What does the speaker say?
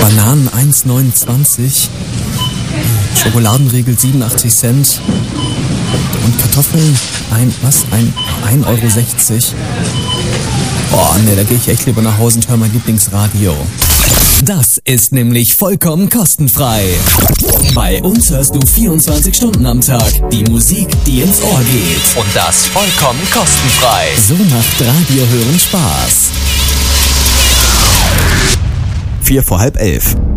Bananen 1,29. Schokoladenriegel 87 Cent. Und Kartoffeln 1,60 Euro. Boah, ne, da gehe ich echt lieber nach Hause und höre mein Lieblingsradio. Das ist nämlich vollkommen kostenfrei. Bei uns hörst du 24 Stunden am Tag die Musik, die ins Ohr geht. Und das vollkommen kostenfrei. So macht Radio hören Spaß. 11:04.